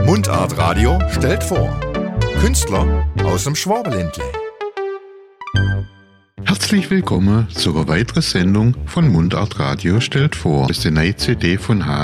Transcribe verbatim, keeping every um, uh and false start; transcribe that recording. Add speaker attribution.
Speaker 1: Mundart Radio stellt vor. Künstler aus dem Schwabenländle.
Speaker 2: Herzlich willkommen zu einer weiteren Sendung von Mundart Radio stellt vor. Das ist die neue C D von H